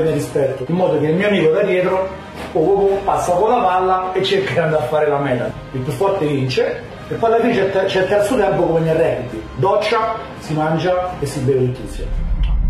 bene rispetto, in modo che il mio amico da dietro passa con la palla e cerca di andare a fare la meta. Il più forte vince e poi alla fine c'è il terzo tempo come nel rugby, doccia, si mangia e si beve tutti insieme.